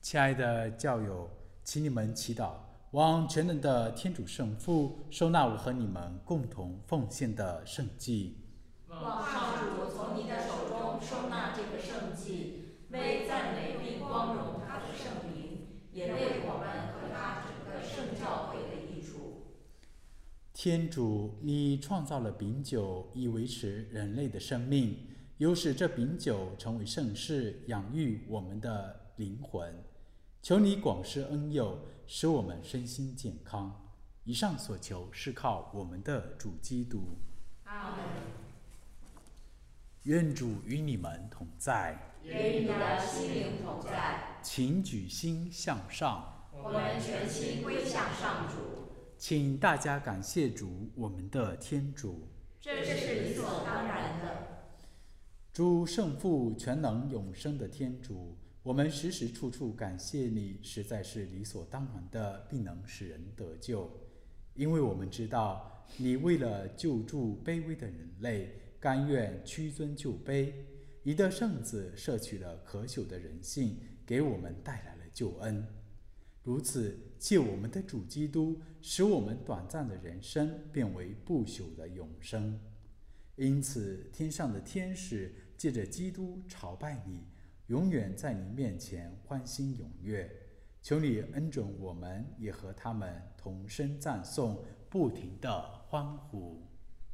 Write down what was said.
亲爱的教友，请你们祈祷，望全能的天主圣父收纳我和你们共同奉献的圣祭。 望上主从你的手中收纳这个圣祭，为赞美并光荣他的圣名，也为我们和他整个圣教会的益处。 天主，你创造了饼酒，以维持人类的生命，又使这饼酒成为圣事，养育我们的灵魂。求你广施恩佑，使我们身心健康。以上所求是靠我们的主基督。 阿门。 愿主与你们同在， 也与你的心灵同在。 请举心向上， 我们全心归向上主。 请大家感谢主，我们的天主。 这是理所当然的。 主圣父，全能永生的天主，我们时时处处感谢你，实在是理所当然的，并能使人得救。因为我们知道，你为了救助卑微的人类，甘愿屈尊就卑，你的圣子摄取了可朽的人性，给我们带来了救恩。如此，借我们的主基督，使我们短暂的人生变为不朽的永生。因此，天上的天使借着基督朝拜你，永远在你面前欢欣踊跃。求你恩准我们，也和他们同声赞颂，不停地欢呼。